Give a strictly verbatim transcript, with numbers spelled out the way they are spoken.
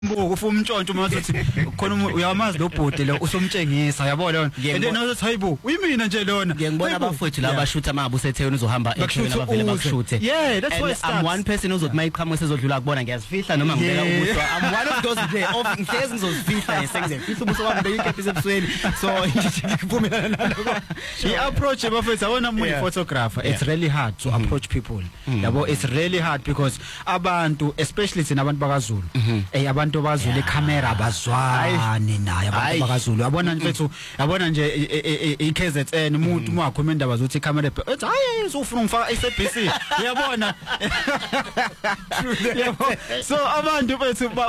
Buku ufuna umntshontsho manje uthi khona uyamazi lo bhodi lo usomtshengisa yabo lona and then uthi hayibo uyimina nje lona ngiyabona abafowethu laba bashuta mangabe usetheweni uzohamba ekhweni abavele bakushuthe yeah that's why I'm one person uzothi mayiqhamuka sezodlula kubona ngiyazifihla noma ngibeka ubuso I'm one of those there of ngihlezi ngizozifihla esengizefihla ubuso wami beyikephi ebusweni so ngivumelana naloko i approach abafowethu abona mu photographer it's really hard to approach people yabo it's really hard because abantu especially thina abantu bakaZulu eh abantu bazule icamera bazwani naye abantu bakaZulu yabona mfethu yabona nje i K Z N umuntu umakhuluma indaba zokuthi icamera ethi hayi uzofuna ngifaka S A B C yabona so abantu bethu